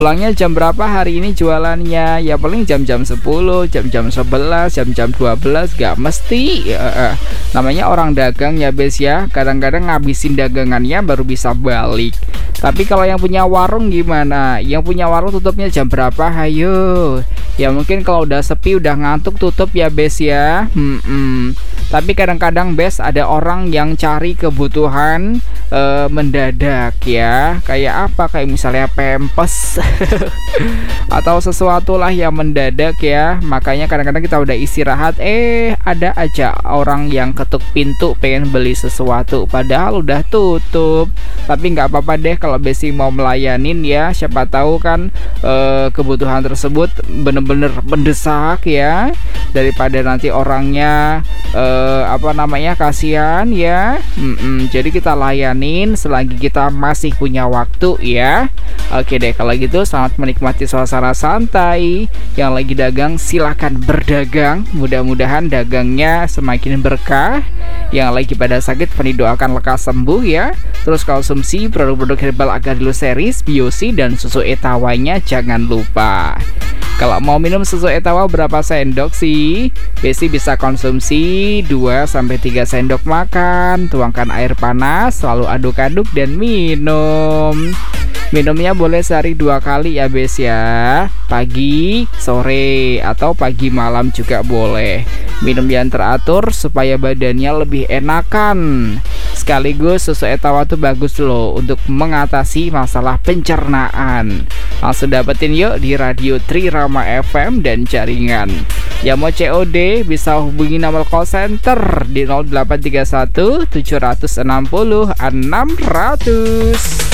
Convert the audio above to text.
Pulangnya jam berapa hari ini jualannya? Ya paling jam-jam 10, jam-jam 11, jam-jam 12, gak mesti. Namanya orang dagang ya bes ya. Kadang-kadang ngabisin dagangannya baru bisa balik. Tapi kalau yang punya warung gimana? Yang punya warung tutupnya jam berapa? Hayo. Ya mungkin kalau udah sepi, udah ngantuk tutup ya bes ya. Tapi kadang-kadang bes ada orang yang cari kebutuhan mendadak ya. Kayak apa? Kayak misalnya pempes atau sesuatu lah yang mendadak ya. Makanya kadang-kadang kita udah istirahat, ada aja orang yang ketuk pintu pengen beli sesuatu padahal udah tutup. Tapi nggak apa-apa deh kalau Besi mau melayanin ya. Siapa tahu kan kebutuhan tersebut bener-bener mendesak ya, daripada nanti orangnya kasihan ya. Jadi kita layanin selagi kita masih punya waktu ya. Oke deh, kalau gitu selamat menikmati suasana santai. Yang lagi dagang silahkan berdagang, mudah-mudahan dagangnya semakin berkah. Yang lagi pada sakit Fani doakan lekas sembuh ya. Terus konsumsi produk-produk herbal Agarilu series, Biosi dan susu Etawanya jangan lupa. Kalau mau minum susu Etawa berapa sendok sih? Besi bisa konsumsi 2-3 sendok makan. Tuangkan air panas, lalu aduk-aduk dan minum. Minumnya boleh sehari 2 kali ya bes ya. Pagi, sore, atau pagi malam juga boleh. Minum yang teratur supaya badannya lebih enakan. Sekaligus susu Etawa tuh bagus loh untuk mengatasi masalah pencernaan. Langsung dapetin yuk di Radio Trirama FM dan jaringan. Yang mau COD bisa hubungi nomor call center di 0831 760 600.